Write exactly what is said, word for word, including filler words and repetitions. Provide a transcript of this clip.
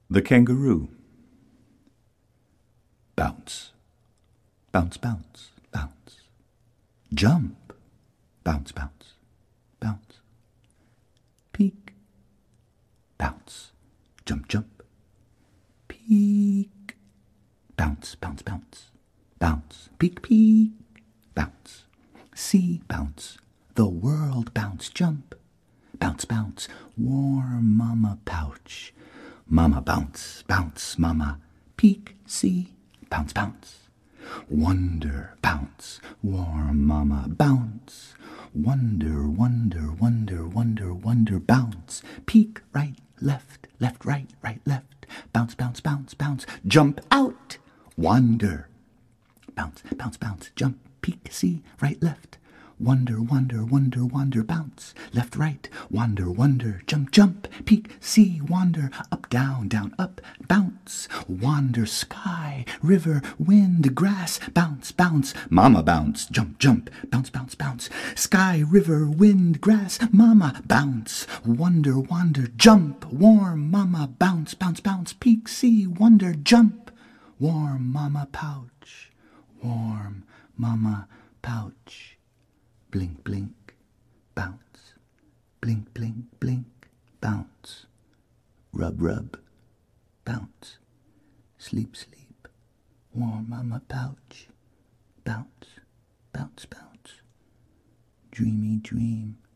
The kangaroo. Bounce, bounce, bounce, bounce. Jump, bounce, bounce, bounce. Peek, bounce, jump, jump. Peek, bounce, bounce, bounce, bounce. Peek, peek, bounce. See, bounce, the world bounce, jump. Bounce, bounce, warm mama pouch. Mama bounce, bounce, mama. Peek, see, bounce, bounce. Wonder, bounce, warm mama, bounce. Wonder, wonder, wonder, wonder, wonder, bounce. Peek, right, left, left, right, right, left. Bounce, bounce, bounce, bounce. Jump out. Wonder. Bounce, bounce, bounce. Jump, peek, see, right, left. Wonder, wonder, wonder, wonder, bounce. Left, right, wonder, wonder, jump, jump, peek, see, wander, up, down, down, up, bounce, wander, sky, river, wind, grass, bounce, bounce, mama bounce, jump, jump, bounce, bounce, bounce, sky, river, wind, grass, mama bounce, wonder, wander, jump, warm, mama bounce, bounce, bounce, peek, see, wonder, jump, warm, mama pouch, warm, mama pouch. Blink, blink, bounce. Blink, blink, blink, bounce. Rub, rub, bounce. Sleep, sleep, warm mama pouch. Bounce, bounce, bounce. Dreamy dream,